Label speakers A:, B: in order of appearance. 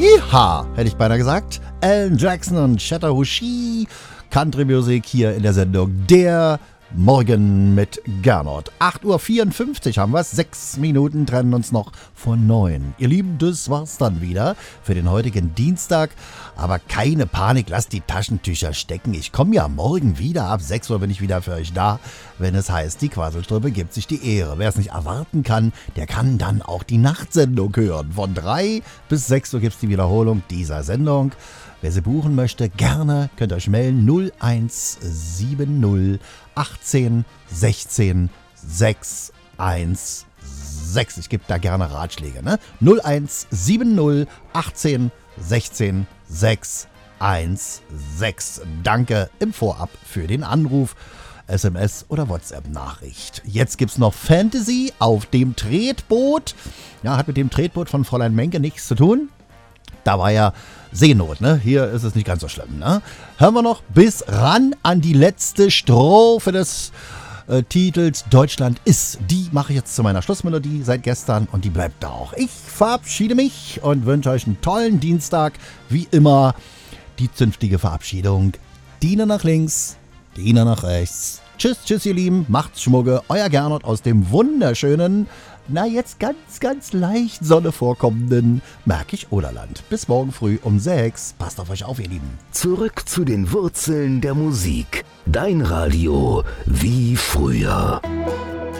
A: Yeehaw, hätte ich beinahe gesagt. Alan Jackson und Chattahoochee. Country Music hier in der Sendung Der Morgen mit Gernot. 8.54 Uhr haben wir es. 6 Minuten trennen uns noch von 9. Ihr Lieben, das war's dann wieder für den heutigen Dienstag. Aber keine Panik, lasst die Taschentücher stecken. Ich komme ja morgen wieder. Ab 6 Uhr bin ich wieder für euch da, wenn es heißt, die Quasselstrippe gibt sich die Ehre. Wer es nicht erwarten kann, der kann dann auch die Nachtsendung hören. Von 3 bis 6 Uhr gibt es die Wiederholung dieser Sendung. Wer sie buchen möchte, gerne, könnt ihr euch melden. 0170 18 16 616. Ich gebe da gerne Ratschläge. Ne? 0170 18 16 616. Danke im Vorab für den Anruf, SMS oder WhatsApp-Nachricht. Jetzt gibt's noch Fantasy auf dem Tretboot. Ja, hat mit dem Tretboot von Fräulein Menke nichts zu tun. Da war ja Seenot, ne? Hier ist es nicht ganz so schlimm, ne? Hören wir noch bis ran an die letzte Strophe des Titels Deutschland ist. Die mache ich jetzt zu meiner Schlussmelodie seit gestern und die bleibt da auch. Ich verabschiede mich und wünsche euch einen tollen Dienstag. Wie immer die zünftige Verabschiedung. Diener nach links, Diener nach rechts. Tschüss, tschüss ihr Lieben, macht's Schmugge. Euer Gernot aus dem wunderschönen, na jetzt ganz leicht Sonne vorkommenden Märkisch-Oderland. Bis morgen früh um 6. Passt auf euch auf, ihr Lieben.
B: Zurück zu den Wurzeln der Musik. Dein Radio wie früher.